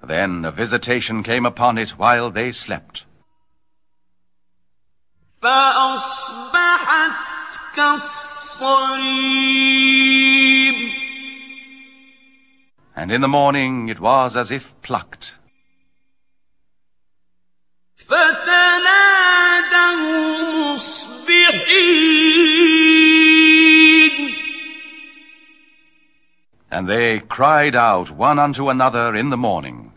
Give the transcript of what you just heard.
Then a visitation came upon it while they slept. فأصبحت كالصريم. And in the morning it was as if plucked. فتنادوا مصبحين. And they cried out one unto another in the morning.